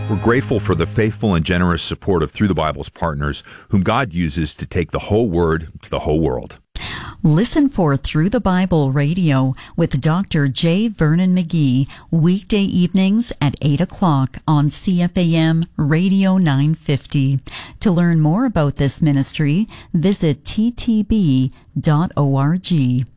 We're grateful for the faithful and generous support of Through the Bible's partners, whom God uses to take the whole Word to the whole world. Listen for Through the Bible Radio with Dr. J. Vernon McGee, weekday evenings at 8 o'clock on CFAM Radio 950. To learn more about this ministry, visit ttb.org.